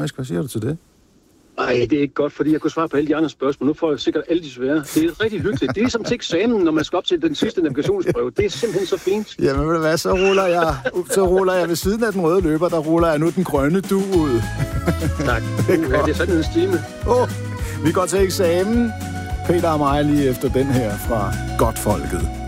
historisk. Hvad siger du til det? Nej, det er ikke godt, fordi jeg kunne svare på alle de andre spørgsmål. Nu får jeg sikkert alle de svære. Det er rigtig hyggeligt. Det er ligesom til eksamen, når man skal op til den sidste navigationsprøve. Det er simpelthen så fint. Jamen ved du hvad, så ruller jeg ved siden af den røde løber, der ruller jeg nu den grønne du ud. Tak. Det er sådan en stime. Vi går til eksamen. Peter og mig lige efter den her fra Godtfolket.